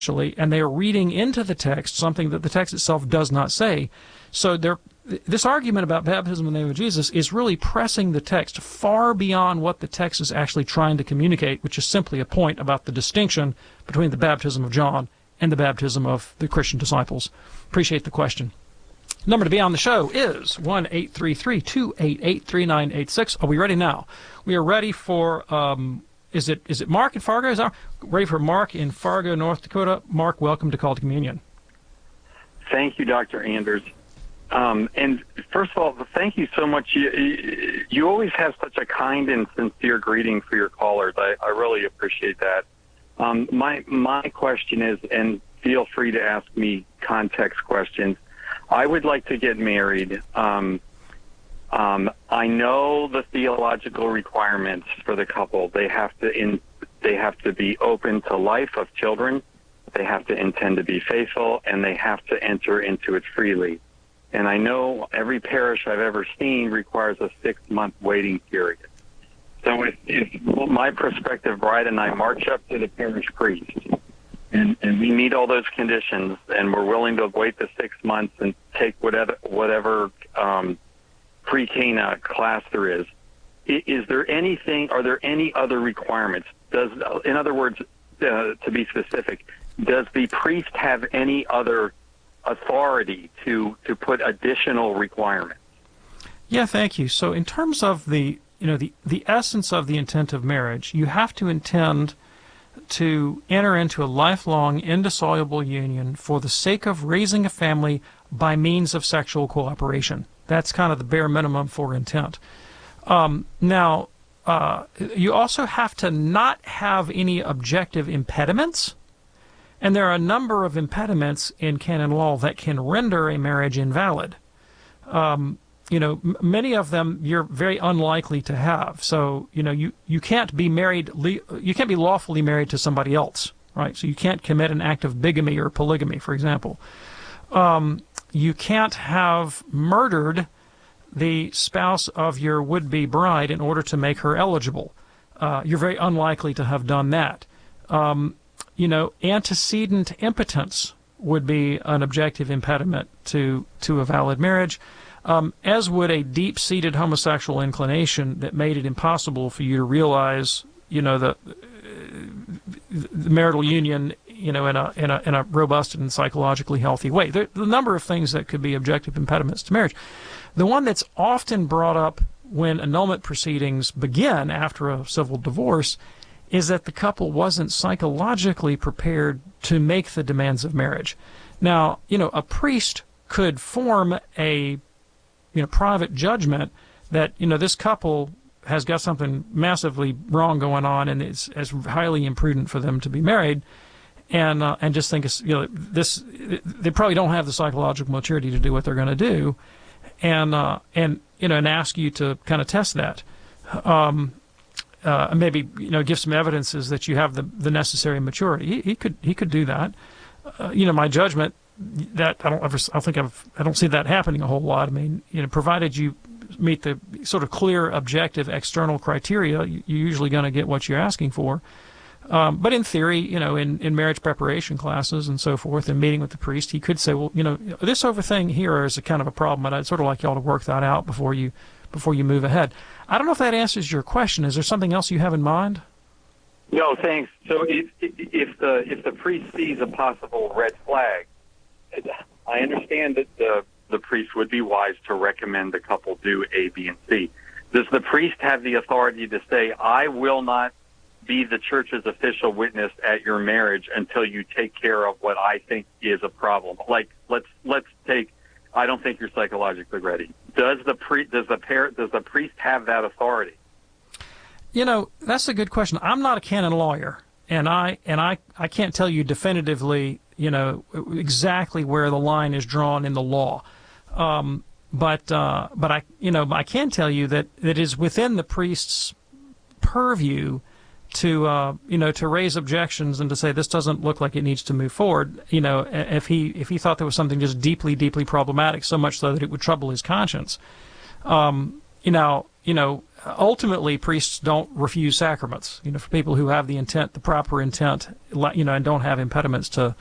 and they are reading into the text something that the text itself does not say. So this argument about baptism in the name of Jesus is really pressing the text far beyond what the text is actually trying to communicate, which is simply a point about the distinction between the baptism of John and the baptism of the Christian disciples. Appreciate the question. Number to be on the show is 1-833-288-3986. Are we ready now? We are ready for, is it Mark in Fargo? Ready for Mark in Fargo, North Dakota. Mark, welcome to Call to Communion. Thank you, Dr. Anders. And first of all, thank you so much. You always have such a kind and sincere greeting for your callers. I really appreciate that. My question is, and feel free to ask me context questions. I would like to get married. I know the theological requirements for the couple. They have to be open to life of children. They have to intend to be faithful, and they have to enter into it freely. And I know every parish I've ever seen requires a 6-month waiting period. So if my prospective bride and I march up to the parish priest and we meet all those conditions and we're willing to wait the 6 months and take whatever pre-Cana class there is there anything, are there any other requirements? In other words, to be specific, does the priest have any other authority to put additional requirements? Yeah, thank you. So in terms of the essence of the intent of marriage, you have to intend to enter into a lifelong indissoluble union for the sake of raising a family by means of sexual cooperation. That's kind of the bare minimum for intent. Now, you also have to not have any objective impediments. And there are a number of impediments in canon law that can render a marriage invalid. Many of them you're very unlikely to have. So, you can't be married, you can't be lawfully married to somebody else, right? So you can't commit an act of bigamy or polygamy, for example. You can't have murdered the spouse of your would-be bride in order to make her eligible. You're very unlikely to have done that. Antecedent impotence would be an objective impediment to a valid marriage, as would a deep-seated homosexual inclination that made it impossible for you to realize, the marital union, in a robust and psychologically healthy way. There are a number of things that could be objective impediments to marriage. The one that's often brought up when annulment proceedings begin after a civil divorce is that the couple wasn't psychologically prepared to make the demands of marriage. Now, a priest could form a private judgment that, this couple has got something massively wrong going on and it's highly imprudent for them to be married, and just think, they probably don't have the psychological maturity to do what they're going to do, and ask you to kind of test that. Maybe give some evidences that you have the necessary maturity. He could do that. My judgment that I don't see that happening a whole lot. I mean, provided you meet the sort of clear, objective, external criteria, you're usually going to get what you're asking for. But in theory, in marriage preparation classes and so forth, and meeting with the priest, he could say, well, this over thing here is a kind of a problem, and I'd sort of like y'all to work that out before you move ahead. I don't know if that answers your question. Is there something else you have in mind? No, thanks. So if the priest sees a possible red flag, I understand that the priest would be wise to recommend the couple do A, B, and C. Does the priest have the authority to say, I will not be the church's official witness at your marriage until you take care of what I think is a problem? Like, let's take, I don't think you're psychologically ready. Does the priest have that authority? That's a good question. I'm not a canon lawyer, and I can't tell you definitively, exactly where the line is drawn in the law. But I can tell you that it is within the priest's purview to raise objections and to say this doesn't look like it needs to move forward. If he thought there was something just deeply, deeply problematic, so much so that it would trouble his conscience. ultimately priests don't refuse sacraments. For people who have the intent, the proper intent, and don't have impediments to